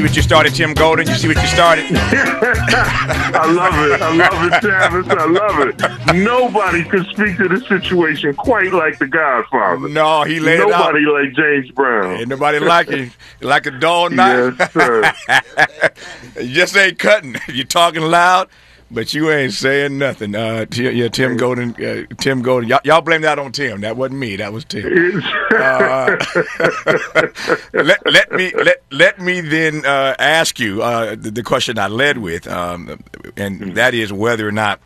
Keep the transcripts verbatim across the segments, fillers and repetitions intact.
what you started, Tim Golden? You see what you started? I love it. I love it, Travis. I love it. Nobody could speak to the situation quite like the Godfather. No, he laid Nobody it out. like James Brown. Ain't nobody like you. Like a dull knife. Yes, sir. You just ain't cutting. You're talking loud, but you ain't saying nothing. Uh, t- yeah, Tim Golden. Uh, Tim Golden. Y'all, y'all blame that on Tim. That wasn't me. That was Tim. Uh, let, let me let let me then uh, ask you uh, the, the question I led with, um, and that is whether or not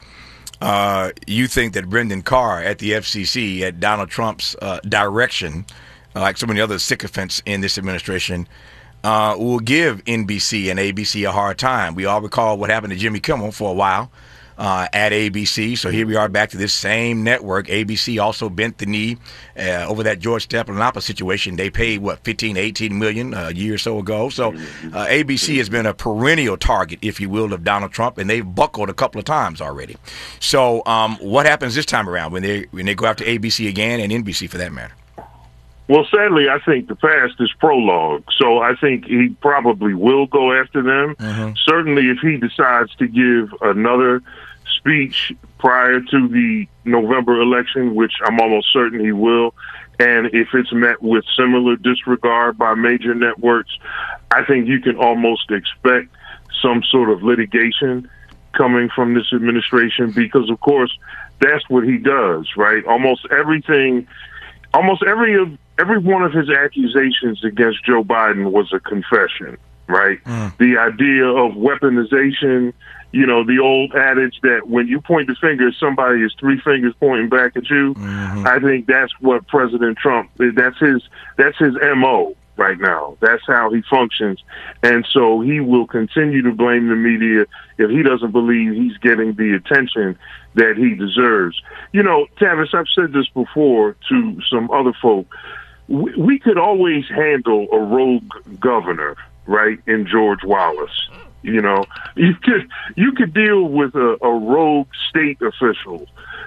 uh, you think that Brendan Carr at the F C C, at Donald Trump's uh, direction, uh, like so many other sycophants in this administration, uh, will give N B C and A B C a hard time. We all recall what happened to Jimmy Kimmel for a while uh, at A B C. So here we are back to this same network. A B C also bent the knee uh, over that George Stephanopoulos situation. They paid, what, fifteen, eighteen million a year or so ago. So uh, A B C has been a perennial target, if you will, of Donald Trump, and they've buckled a couple of times already. So um, what happens this time around when they when they go after A B C again, and N B C for that matter? Well, sadly, I think the past is prologue. So I think he probably will go after them. Mm-hmm. Certainly, if he decides to give another speech prior to the November election, which I'm almost certain he will, and if it's met with similar disregard by major networks, I think you can almost expect some sort of litigation coming from this administration because, of course, that's what he does, right? Almost everything, almost every of Every one of his accusations against Joe Biden was a confession, right? Mm. The idea of weaponization, you know, the old adage that when you point the finger, somebody is three fingers pointing back at you. Mm-hmm. I think that's what President Trump, that's his, that's his M O right now. That's how he functions. And so he will continue to blame the media if he doesn't believe he's getting the attention that he deserves. You know, Tavis, I've said this before to some other folk. We, we could always handle a rogue governor, right, in George Wallace. You know, you could you could deal with a, a rogue state official,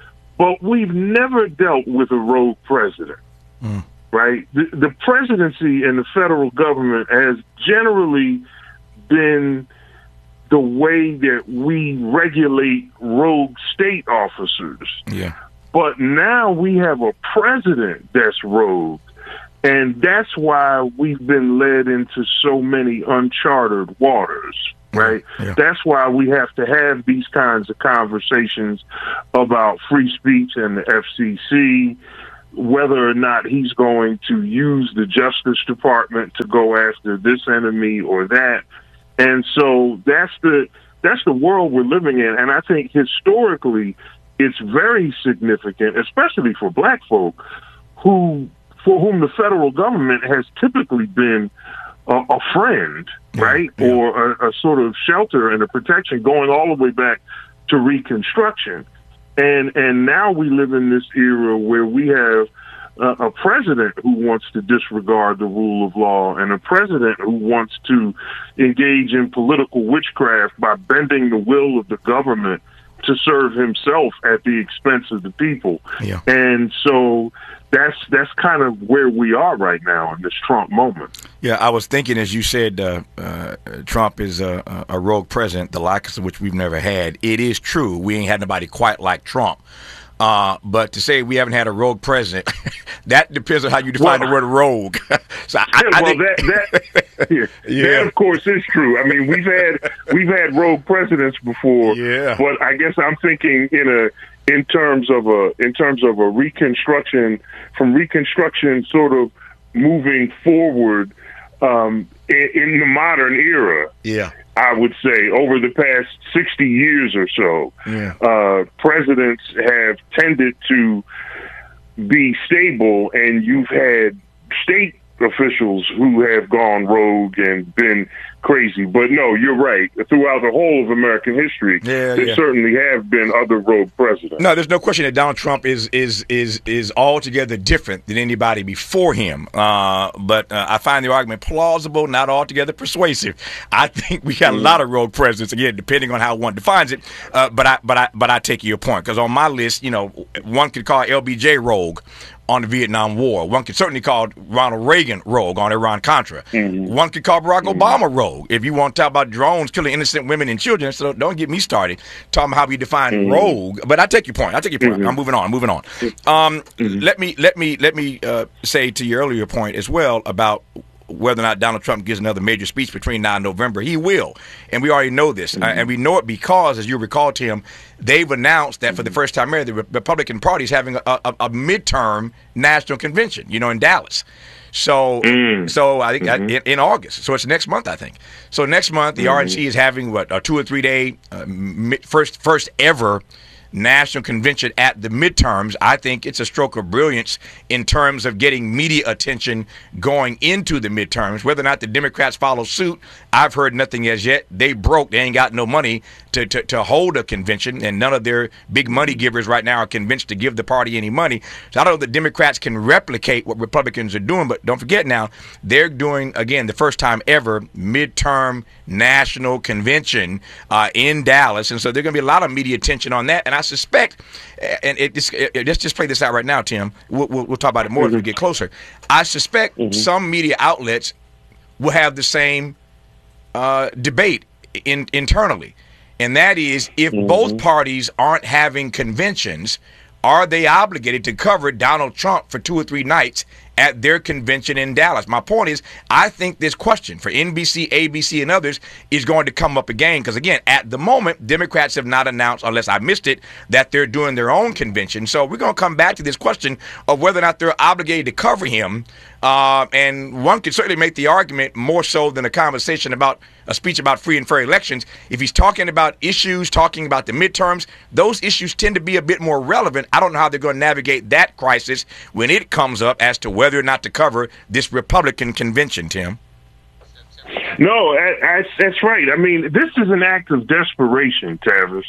but we've never dealt with a rogue president, mm. right? The, the presidency and the federal government has generally been the way that we regulate rogue state officers. Yeah. But now we have a president that's rogue. And that's why we've been led into so many uncharted waters, right? Yeah. That's why we have to have these kinds of conversations about free speech and the F C C, whether or not he's going to use the Justice Department to go after this enemy or that. And so that's the that's the world we're living in. And I think historically it's very significant, especially for black folk who for whom the federal government has typically been a, a friend, right? Yeah, yeah. Or a, a sort of shelter and a protection going all the way back to Reconstruction. And and now we live in this era where we have uh, a president who wants to disregard the rule of law and a president who wants to engage in political witchcraft by bending the will of the government to serve himself at the expense of the people. Yeah. And so that's that's kind of where we are right now in this Trump moment. Yeah, I was thinking, as you said, uh, uh, Trump is a, a rogue president, the likes of which we've never had. It is true. We ain't had nobody quite like Trump. Uh, but to say we haven't had a rogue president, that depends on how you define well, the word rogue. so I, yeah, I well, think that, that, yeah, yeah. that of course is true. I mean, we've had we've had rogue presidents before, yeah. but I guess I'm thinking in a in terms of a in terms of a reconstruction from Reconstruction, sort of moving forward um, in, in the modern era. Yeah. I would say over the past sixty years or so, yeah. uh, presidents have tended to be stable, and you've had state officials who have gone rogue and been crazy. But no, you're right. Throughout the whole of American history, yeah, there yeah. certainly have been other rogue presidents. No, there's no question that Donald Trump is is is is altogether different than anybody before him. Uh, but uh, I find the argument plausible, not altogether persuasive. I think we got mm-hmm. a lot of rogue presidents, again, depending on how one defines it. Uh, but I but I but I take your point, because on my list, you know, one could call L B J rogue on the Vietnam War. One could certainly call Ronald Reagan rogue on Iran-Contra. Mm-hmm. One could call Barack mm-hmm. Obama rogue if you want to talk about drones killing innocent women and children. So don't get me started talking about how we define mm-hmm. rogue. But I take your point. I take your point. Mm-hmm. I'm moving on. I'm moving on. Um, mm-hmm. Let me let me let me uh, say to your earlier point as well about whether or not Donald Trump gives another major speech between now and November. He will. And we already know this. Mm-hmm. Uh, and we know it because, as you recall, Tim, they've announced that mm-hmm. for the first time ever, the Re- Republican Party is having a, a, a midterm national convention, you know, in Dallas. So, mm. so I think mm-hmm. in, in August. So it's next month, I think. So next month, the mm-hmm. R N C is having, what, a two or three day uh, first, first ever national convention at the midterms. I think it's a stroke of brilliance in terms of getting media attention going into the midterms. Whether or not the Democrats follow suit, I've heard nothing as yet. They broke. They ain't got no money to, to, to hold a convention, and none of their big money givers right now are convinced to give the party any money. So I don't know if the Democrats can replicate what Republicans are doing, but don't forget now, they're doing, again, the first time ever, midterm national convention uh, in Dallas. And so there's going to be a lot of media attention on that. And I suspect, and it just, it, let's just play this out right now, Tim. We'll, we'll, we'll talk about it more mm-hmm. as we get closer. I suspect mm-hmm. some media outlets will have the same uh, debate in, internally. And that is, if mm-hmm. both parties aren't having conventions, are they obligated to cover Donald Trump for two or three nights at their convention in Dallas? My point is, I think this question for N B C, A B C, and others is going to come up again because, again, at the moment, Democrats have not announced, unless I missed it, that they're doing their own convention. So we're going to come back to this question of whether or not they're obligated to cover him. Uh, and one could certainly make the argument more so than a conversation about a speech about free and fair elections. If he's talking about issues, talking about the midterms, those issues tend to be a bit more relevant. I don't know how they're going to navigate that crisis when it comes up as to whether or not to cover this Republican convention, Tim. No, that's, that's right. I mean, this is an act of desperation, Tavis.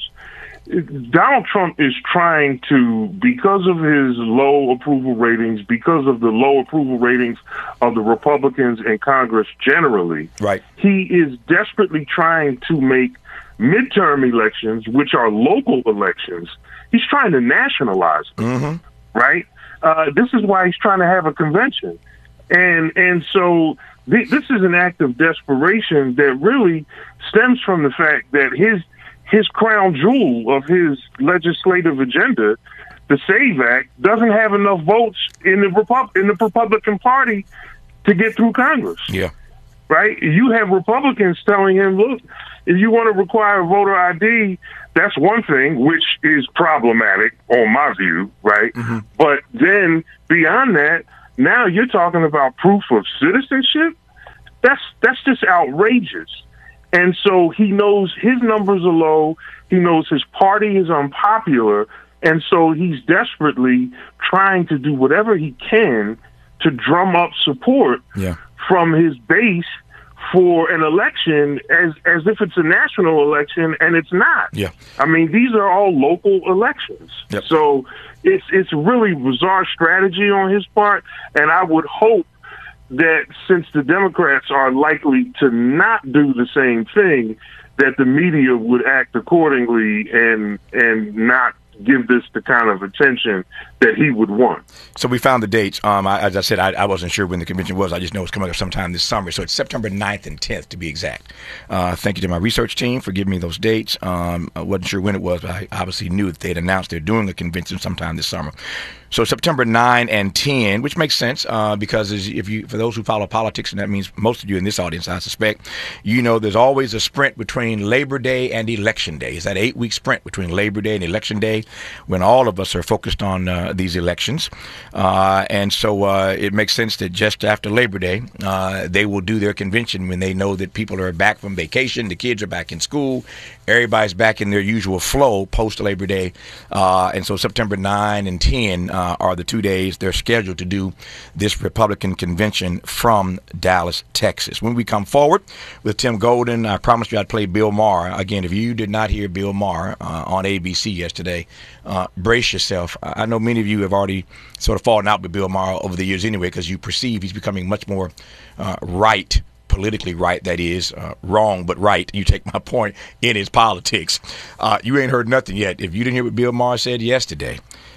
Donald Trump is trying to, because of his low approval ratings, because of the low approval ratings of the Republicans in Congress generally, right. he is desperately trying to make midterm elections, which are local elections, he's trying to nationalize them, mm-hmm. right? Uh, this is why he's trying to have a convention. And, and so th- this is an act of desperation that really stems from the fact that his His crown jewel of his legislative agenda, the SAVE Act, doesn't have enough votes in the Repub- in the Republican Party to get through Congress. Yeah. Right? You have Republicans telling him, look, if you want to require voter I D, that's one thing, which is problematic on my view, right? Mm-hmm. But then beyond that, now you're talking about proof of citizenship? That's that's just outrageous. And so he knows his numbers are low. He knows his party is unpopular. And so he's desperately trying to do whatever he can to drum up support yeah. from his base for an election as as if it's a national election, and it's not. Yeah. I mean, these are all local elections. Yep. So it's it's really bizarre strategy on his part, and I would hope that since the Democrats are likely to not do the same thing, that the media would act accordingly and and not give this the kind of attention that he would want. So we found the dates. Um, I, as I said, I, I wasn't sure when the convention was. I just know it's coming up sometime this summer. So it's September ninth and tenth to be exact. Uh, thank you to my research team for giving me those dates. Um, I wasn't sure when it was, but I obviously knew that they had announced they're doing a convention sometime this summer. So September ninth and tenth, which makes sense uh, because as if you, for those who follow politics, and that means most of you in this audience, I suspect, you know there's always a sprint between Labor Day and Election Day. It's that eight-week sprint between Labor Day and Election Day when all of us are focused on uh, these elections. Uh, and so uh, it makes sense that just after Labor Day, uh, they will do their convention when they know that people are back from vacation, the kids are back in school, everybody's back in their usual flow post-Labor Day. Uh, and so September ninth and tenth uh, are the two days they're scheduled to do this Republican convention from Dallas, Texas. When we come forward with Tim Golden, I promised you I'd play Bill Maher. Again, if you did not hear Bill Maher uh, on A B C yesterday, uh, brace yourself. I know many of you have already sort of fallen out with Bill Maher over the years anyway because you perceive he's becoming much more uh, right, politically right, that is, uh, wrong but right, you take my point, in his politics. Uh, you ain't heard nothing yet. If you didn't hear what Bill Maher said yesterday,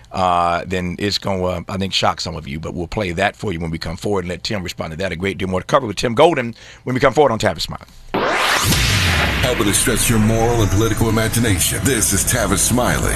uh, then it's going to, uh, I think, shock some of you. But we'll play that for you when we come forward and let Tim respond to that. A great deal more to cover with Tim Golden when we come forward on Tavis Smiley. Helping to stretch your moral and political imagination. This is Tavis Smiley.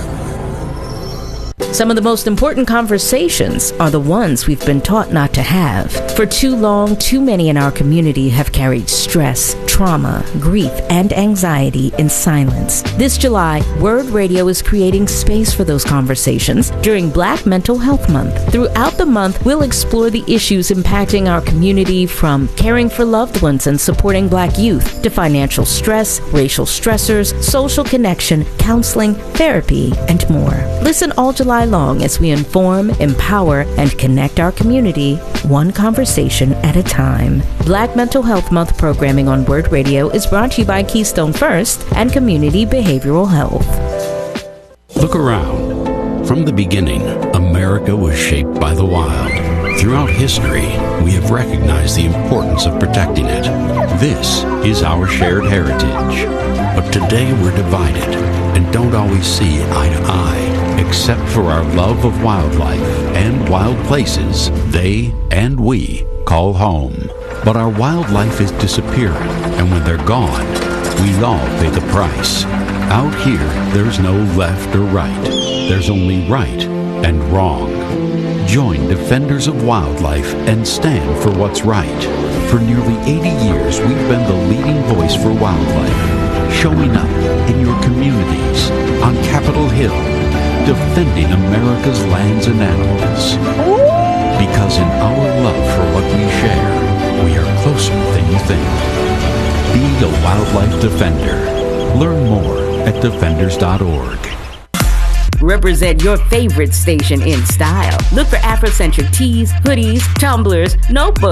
Some of the most important conversations are the ones we've been taught not to have. For too long, too many in our community have carried stress, trauma, grief, and anxiety in silence. This July, Word Radio is creating space for those conversations during Black Mental Health Month. Throughout the month, we'll explore the issues impacting our community, from caring for loved ones and supporting Black youth to financial stress, racial stressors, social connection, counseling, therapy, and more. Listen all July long as we inform, empower, and connect our community one conversation at a time. Black Mental Health Month programming on Word Radio is brought to you by Keystone First and Community Behavioral Health. Look around. From the beginning, America was shaped by the wild. Throughout history, we have recognized the importance of protecting it. This is our shared heritage. But today we're divided and don't always see eye to eye. Except for our love of wildlife and wild places they and we call home. But our wildlife is disappearing, and when they're gone, we all pay the price. Out here, there's no left or right. There's only right and wrong. Join Defenders of Wildlife and stand for what's right. For nearly eighty years, we've been the leading voice for wildlife, showing up in your communities, on Capitol Hill, defending America's lands and animals. Because in our love for what we share, we are closer than you think. Be a wildlife defender. Learn more at defenders dot org. Represent your favorite station in style. Look for Afrocentric tees, hoodies, tumblers, notebooks,